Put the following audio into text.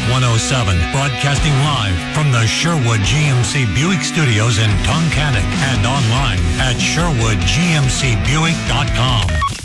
107, broadcasting live from the Sherwood GMC Buick Studios in Tunkhannock and online at SherwoodGMCBuick.com.